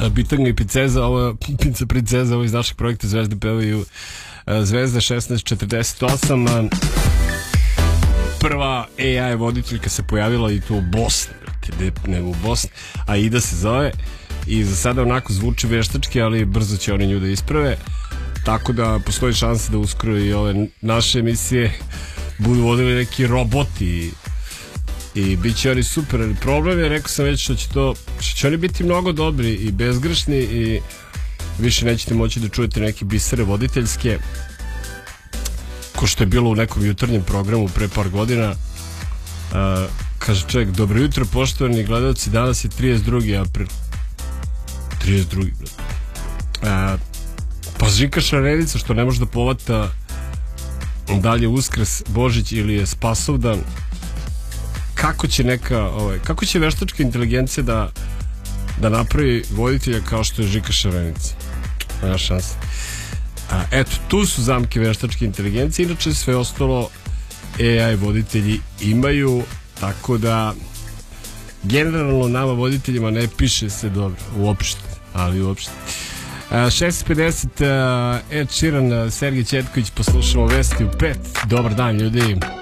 Bitanga i Pinceza, ovo je Pinca Princeza, ovo iz našeg projekta Zvezde pevaju Zvezda 1648. Prva AI voditeljka se pojavila i to u Bosni, nego u Bosni, Aida se zove, i za sada onako zvuči veštački, ali brzo će oni nju da isprave, tako da postoji šansa da uskoro i ove naše emisije budu vodili neki roboti i bit će oni super. Ali problem je, rekao sam već, što će oni biti mnogo dobri i bezgrešni i više nećete moći da čujete neke bisere voditeljske ko što je bilo u nekom jutarnjem programu pre par godina. Kaže čovjek, dobro jutro poštovani gledalci, danas je 32. april. 32. Pa Žika Šarenica što ne može da povata da li je Uskrs, Božić ili je Spasovdan. Kako će veštačka inteligencija da napravi voditelja kao što je Žika Šarenica? Nema šanse. Eto, tu su zamke veštačke inteligencije, inače sve ostalo AI voditelji imaju, tako da generalno nama voditeljima ne piše se dobro, uopšte, ali uopšte. 6.50, Ed Sheeran, Sergej Četković, poslušamo vesti u 5. Dobar dan ljudi.